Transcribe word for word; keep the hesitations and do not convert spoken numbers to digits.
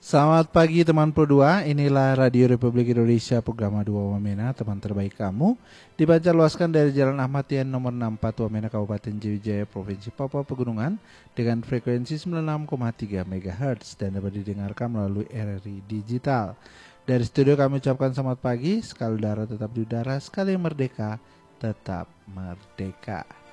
Selamat pagi teman Pro dua, inilah Radio Republik Indonesia program dua Wamena, teman terbaik kamu. Dibaca luaskan dari Jalan Ahmad Yani nomor enam puluh empat Wamena, Kabupaten Sriwijaya, Provinsi Papua Pegunungan dengan frekuensi sembilan puluh enam koma tiga megahertz dan dapat didengarkan melalui R R I Digital. Dari studio kami ucapkan selamat pagi, sekali udara tetap di udara, sekali merdeka tetap merdeka.